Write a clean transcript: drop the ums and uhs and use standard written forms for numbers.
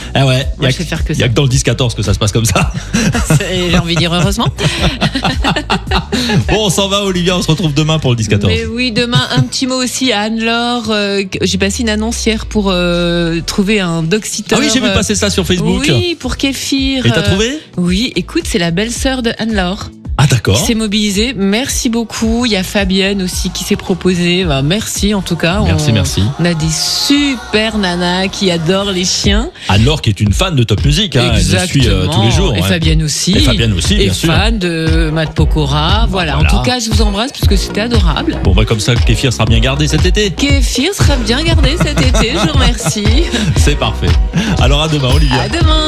Ah ouais, Moi, je sais faire que il y a ça. que dans le 10-14 que ça se passe comme ça. J'ai envie de dire heureusement. Bon, on s'en va, Olivia, on se retrouve demain pour le 10-14. Mais oui, demain, un petit mot aussi à Anne-Laure. J'ai passé une annonce hier pour trouver un dog-sitter. Ah oui, j'ai vu passer ça sur Facebook. Oui, pour Kéfir. Et t'as trouvé? Oui, écoute, c'est la belle-sœur de Anne-Laure. Ah d'accord. Qui s'est mobilisée. Merci beaucoup. Il y a Fabienne aussi qui s'est proposée. Bah, merci en tout cas. Merci. On a des super nanas qui adorent les chiens. Anne-Laure qui est une fan de Top Music, hein, elle nous suit tous les jours. Et ouais. Fabienne aussi. Et Fabienne aussi, bien et sûr. fan de Matt Pokora. Voilà. En tout cas, je vous embrasse parce que c'était adorable. Bon, bah comme ça, le kéfir sera bien gardé cet été. Kéfir sera bien gardé cet été. Je vous remercie. C'est parfait. Alors à demain, Olivia. À demain.